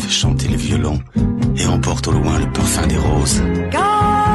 fait chanter le violon et emporte au loin le parfum des roses. Quand